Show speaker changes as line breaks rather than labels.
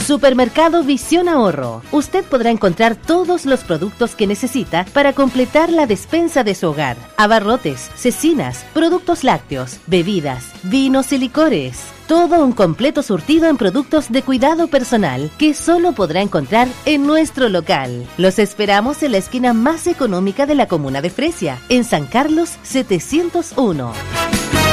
Supermercado Visión Ahorro. Usted podrá encontrar todos los productos que necesita para completar la despensa de su hogar. Abarrotes, cecinas, productos lácteos, bebidas, vinos y licores. Todo un completo surtido en productos de cuidado personal que solo podrá encontrar en nuestro local. Los esperamos en la esquina más económica de la comuna de Fresia, en San Carlos 701.